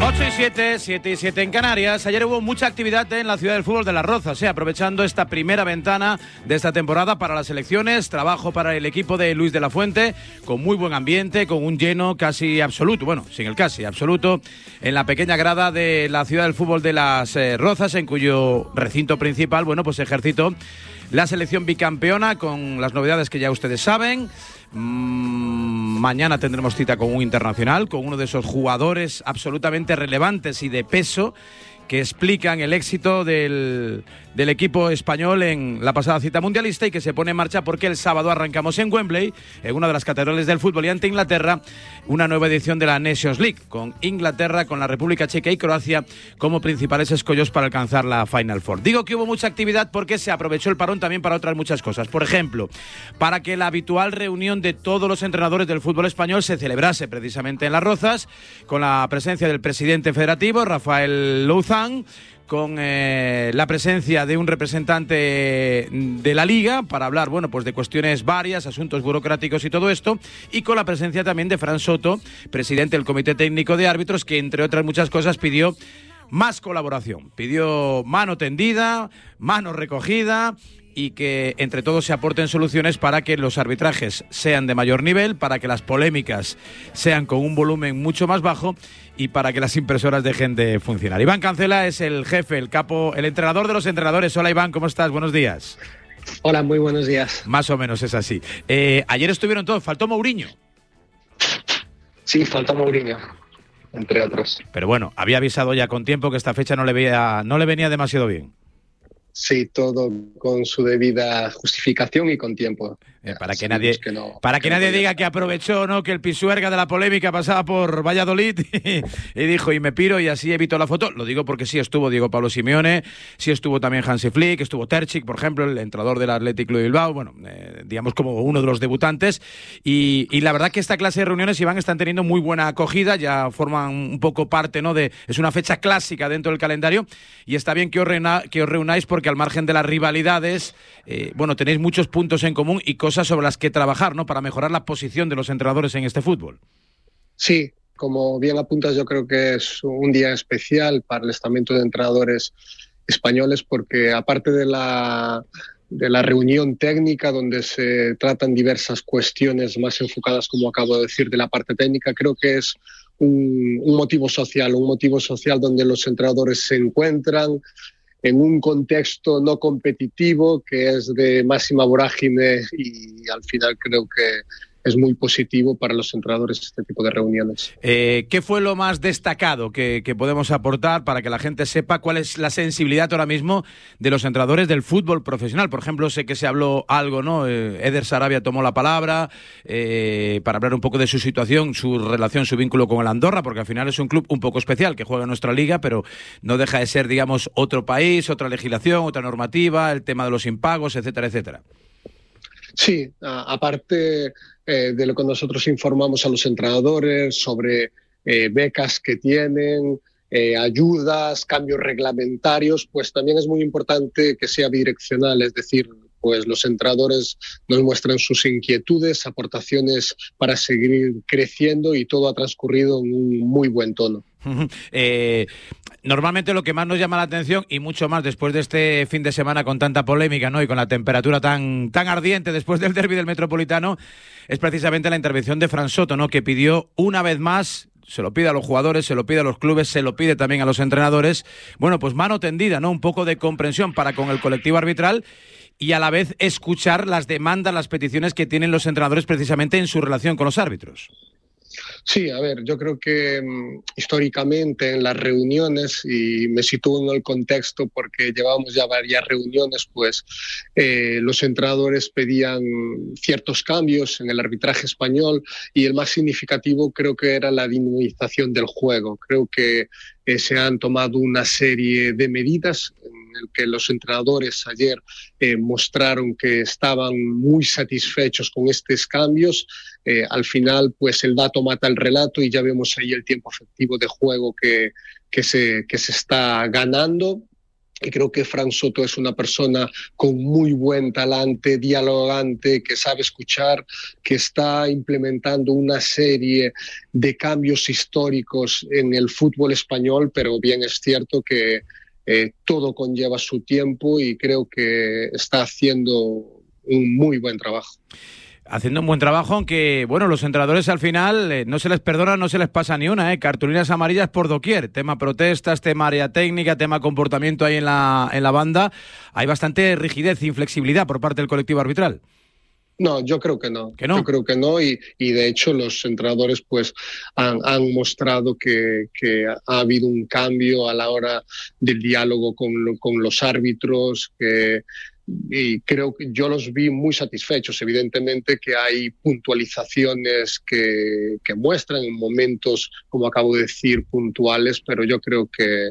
7 y 7 en Canarias. Ayer hubo mucha actividad en la ciudad del fútbol de Las Rozas, aprovechando esta primera ventana de esta temporada para las selecciones. Trabajo para el equipo de Luis de la Fuente, con muy buen ambiente, con un lleno casi absoluto, bueno, sin el casi absoluto, en la pequeña grada de la ciudad del fútbol de Las Rozas, en cuyo recinto principal, bueno, pues ejercitó la selección bicampeona, con las novedades que ya ustedes saben. Mañana tendremos cita con un internacional, con uno de esos jugadores absolutamente relevantes y de peso que explican el éxito del equipo español en la pasada cita mundialista, y que se pone en marcha porque el sábado arrancamos en Wembley, en una de las catedrales del fútbol, y ante Inglaterra, una nueva edición de la Nations League, con Inglaterra, con la República Checa y Croacia como principales escollos para alcanzar la Final Four. Digo que hubo mucha actividad porque se aprovechó el parón también para otras muchas cosas. Por ejemplo, para que la habitual reunión de todos los entrenadores del fútbol español se celebrase precisamente en Las Rozas, con la presencia del presidente federativo, Rafael Louzán, con la presencia de un representante de la Liga para hablar, bueno, pues de cuestiones varias, asuntos burocráticos y todo esto, y con la presencia también de Fran Soto, presidente del Comité Técnico de Árbitros, que entre otras muchas cosas pidió más colaboración, pidió mano tendida, mano recogida, y que entre todos se aporten soluciones para que los arbitrajes sean de mayor nivel, para que las polémicas sean con un volumen mucho más bajo y para que las impresoras dejen de funcionar. Iván Cancela es el jefe, el capo, el entrenador de los entrenadores. Hola Iván, ¿cómo estás? Buenos días. Hola, muy buenos días. Más o menos es así. Ayer estuvieron todos, faltó Mourinho. Sí, faltó Mourinho, entre otros. Pero bueno, había avisado ya con tiempo que esta fecha no le venía demasiado bien. Sí, todo con su debida justificación y con tiempo. Para que nadie diga que aprovechó, ¿no?, que el Pisuerga de la polémica pasaba por Valladolid y dijo, y me piro y así evito la foto. Lo digo porque sí estuvo Diego Pablo Simeone, sí estuvo también Hansi Flick, estuvo Terzic, por ejemplo, el entrenador del Athletic Club de Bilbao, bueno, digamos como uno de los debutantes. Y la verdad que esta clase de reuniones, Iván, están teniendo muy buena acogida, ya forman un poco parte, ¿no?, es una fecha clásica dentro del calendario, y está bien que os reunáis porque al margen de las rivalidades, bueno, tenéis muchos puntos en común y cosas sobre las que trabajar, ¿no?, para mejorar la posición de los entrenadores en este fútbol. Sí, como bien apuntas, yo creo que es un día especial para el estamento de entrenadores españoles, porque aparte de la reunión técnica donde se tratan diversas cuestiones más enfocadas, como acabo de decir, de la parte técnica, creo que es un motivo social donde los entrenadores se encuentran en un contexto no competitivo que es de máxima vorágine, y al final creo que es muy positivo para los entrenadores este tipo de reuniones. ¿Qué fue lo más destacado que podemos aportar para que la gente sepa cuál es la sensibilidad ahora mismo de los entrenadores del fútbol profesional? Por ejemplo, sé que se habló algo, ¿no? Eder Sarabia tomó la palabra para hablar un poco de su situación, su relación, su vínculo con el Andorra, porque al final es un club un poco especial que juega en nuestra liga, pero no deja de ser, digamos, otro país, otra legislación, otra normativa, el tema de los impagos, etcétera, etcétera. Sí, aparte de lo que nosotros informamos a los entrenadores sobre becas que tienen, ayudas, cambios reglamentarios, pues también es muy importante que sea bidireccional, es decir, pues los entrenadores nos muestran sus inquietudes, aportaciones para seguir creciendo, y todo ha transcurrido en un muy buen tono. Normalmente lo que más nos llama la atención, y mucho más después de este fin de semana con tanta polémica, ¿no?, y con la temperatura tan ardiente después del derbi del Metropolitano, es precisamente la intervención de Fran Soto, ¿no?, que pidió una vez más, se lo pide a los jugadores, se lo pide a los clubes, se lo pide también a los entrenadores, bueno, pues mano tendida, ¿no?, un poco de comprensión para con el colectivo arbitral, y a la vez escuchar las demandas, las peticiones que tienen los entrenadores precisamente en su relación con los árbitros. Sí, a ver, yo creo que históricamente en las reuniones, y me sitúo en el contexto porque llevábamos ya varias reuniones, pues los entrenadores pedían ciertos cambios en el arbitraje español, y el más significativo creo que era la dinamización del juego. Creo que se han tomado una serie de medidas en el que los entrenadores ayer mostraron que estaban muy satisfechos con estos cambios. Al final, pues el dato mata el relato, y ya vemos ahí el tiempo efectivo de juego que se está ganando. Y creo que Fran Soto es una persona con muy buen talante, dialogante, que sabe escuchar, que está implementando una serie de cambios históricos en el fútbol español, pero bien es cierto que todo conlleva su tiempo y creo que está haciendo un muy buen trabajo. Haciendo un buen trabajo, aunque, bueno, los entrenadores al final no se les perdona, no se les pasa ni una, cartulinas amarillas por doquier, tema protestas, tema área técnica, tema comportamiento ahí en la banda. Hay bastante rigidez e inflexibilidad por parte del colectivo arbitral. No, yo creo que no. ¿Que no? Yo creo que no y de hecho los entrenadores pues han mostrado que ha habido un cambio a la hora del diálogo con los árbitros, y creo que yo los vi muy satisfechos. Evidentemente que hay puntualizaciones que muestran en momentos, como acabo de decir, puntuales, pero yo creo que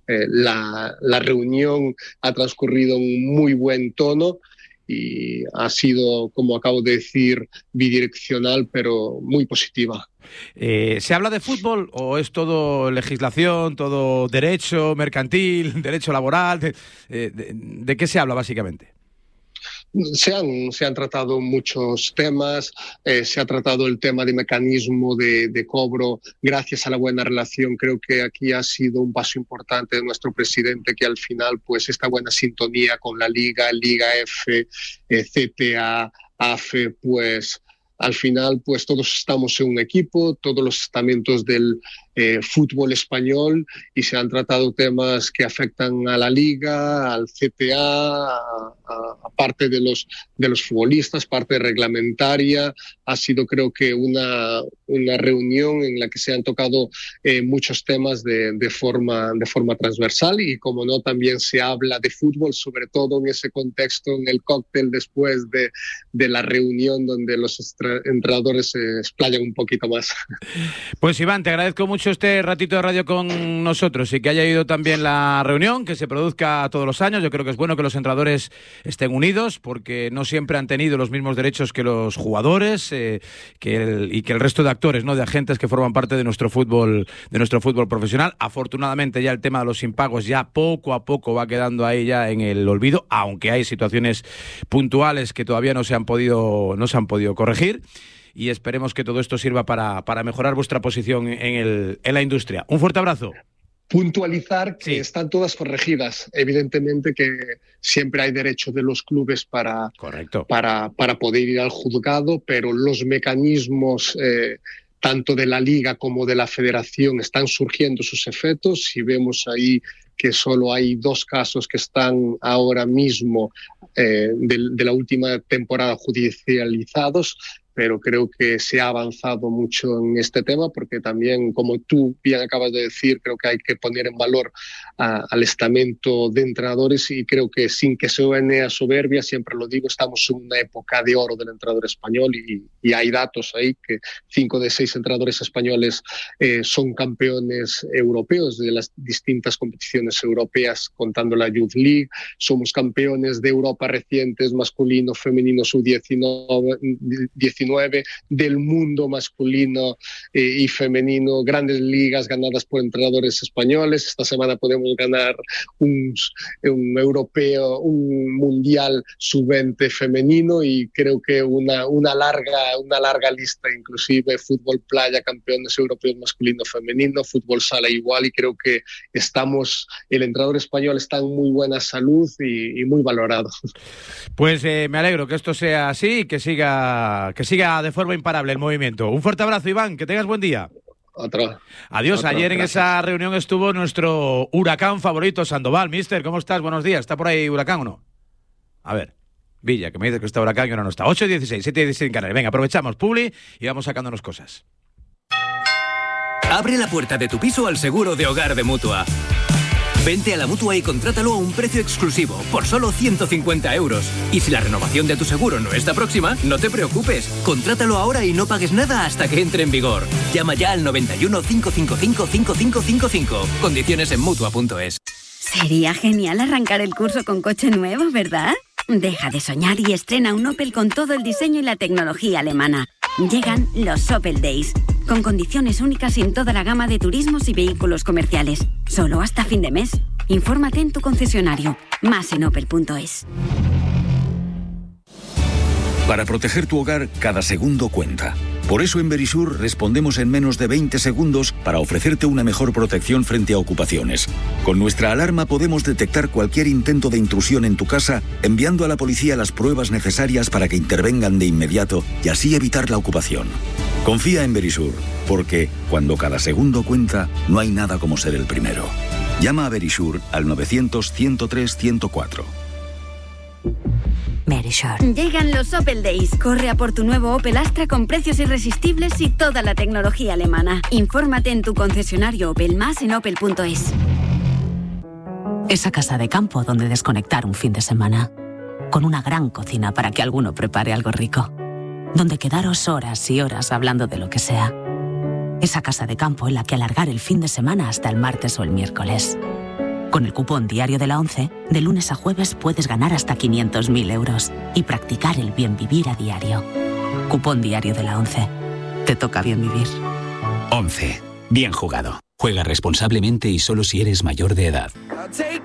la reunión ha transcurrido en un muy buen tono y ha sido, como acabo de decir, bidireccional, pero muy positiva. ¿Se habla de fútbol o es todo legislación, todo derecho mercantil, derecho laboral? ¿De qué se habla básicamente? Se han tratado muchos temas, se ha tratado el tema de mecanismo de cobro. Gracias a la buena relación, creo que aquí ha sido un paso importante de nuestro presidente, que al final pues esta buena sintonía con la Liga F, CTA, AFE, pues al final pues todos estamos en un equipo, todos los estamentos del fútbol español, y se han tratado temas que afectan a la Liga, al CTA, a parte de los futbolistas, parte reglamentaria. Ha sido, creo que, una reunión en la que se han tocado muchos temas de forma transversal, y como no, también se habla de fútbol, sobre todo en ese contexto, en el cóctel después de la reunión, donde los entrenadores se explayan un poquito más. Pues Iván, te agradezco mucho este ratito de radio con nosotros y que haya ido también la reunión, que se produzca todos los años. Yo creo que es bueno que los entrenadores estén unidos, porque no siempre han tenido los mismos derechos que los jugadores y que el resto de actores, ¿no?, de agentes que forman parte de nuestro fútbol profesional. Afortunadamente ya el tema de los impagos ya poco a poco va quedando ahí ya en el olvido, aunque hay situaciones puntuales que todavía no se han podido corregir. Y esperemos que todo esto sirva para mejorar vuestra posición en la industria. Un fuerte abrazo. Puntualizar que están todas corregidas. Evidentemente que siempre hay derecho de los clubes para poder ir al juzgado, pero los mecanismos tanto de la Liga como de la Federación están surgiendo sus efectos. Y vemos ahí que solo hay 2 casos que están ahora mismo de la última temporada judicializados, pero creo que se ha avanzado mucho en este tema, porque también, como tú bien acabas de decir, creo que hay que poner en valor al estamento de entrenadores, y creo que, sin que suene a soberbia, siempre lo digo, estamos en una época de oro del entrenador español, y hay datos ahí que 5 de 6 entrenadores españoles son campeones europeos de las distintas competiciones europeas, contando la Youth League. Somos campeones de Europa recientes, masculino, femenino, sub-19, del mundo masculino y femenino, grandes ligas ganadas por entrenadores españoles. Esta semana podemos ganar un europeo, un mundial sub-20 femenino, y creo que una larga lista, inclusive fútbol playa, campeones europeos masculino, femenino, fútbol sala igual, y creo que el entrenador español está en muy buena salud y muy valorado. Pues me alegro que esto sea así y que siga de forma imparable el movimiento. Un fuerte abrazo, Iván, que tengas buen día. Adiós. Ayer en esa reunión estuvo nuestro huracán favorito, Sandoval. Mister, ¿cómo estás? Buenos días. ¿Está por ahí huracán o no? A ver, Villa, que me dice que está huracán y ahora no está. 8:16, 7:16 en Canarias. Venga, aprovechamos, Publi, y vamos sacándonos cosas. Abre la puerta de tu piso al seguro de hogar de Mutua. Vente a la Mutua y contrátalo a un precio exclusivo, por solo 150 euros. Y si la renovación de tu seguro no está próxima, no te preocupes. Contrátalo ahora y no pagues nada hasta que entre en vigor. Llama ya al 91 555 5555. Condiciones en Mutua.es. Sería genial arrancar el curso con coche nuevo, ¿verdad? Deja de soñar y estrena un Opel con todo el diseño y la tecnología alemana. Llegan los Opel Days, con condiciones únicas en toda la gama de turismos y vehículos comerciales. Solo hasta fin de mes. Infórmate en tu concesionario. Más en opel.es. Para proteger tu hogar, cada segundo cuenta. Por eso en Verisur respondemos en menos de 20 segundos para ofrecerte una mejor protección frente a ocupaciones. Con nuestra alarma podemos detectar cualquier intento de intrusión en tu casa, enviando a la policía las pruebas necesarias para que intervengan de inmediato y así evitar la ocupación. Confía en Verisur, porque cuando cada segundo cuenta, no hay nada como ser el primero. Llama a Verisur al 900-103-104. Verisur. Llegan los Opel Days. Corre a por tu nuevo Opel Astra con precios irresistibles y toda la tecnología alemana. Infórmate en tu concesionario Opel, más en opel.es. Esa casa de campo donde desconectar un fin de semana. Con una gran cocina para que alguno prepare algo rico. Donde quedaros horas y horas hablando de lo que sea. Esa casa de campo en la que alargar el fin de semana hasta el martes o el miércoles. Con el cupón diario de la ONCE, de lunes a jueves puedes ganar hasta 500.000 euros y practicar el bien vivir a diario. Cupón diario de la ONCE. Te toca bien vivir. ONCE. Bien jugado. Juega responsablemente y solo si eres mayor de edad.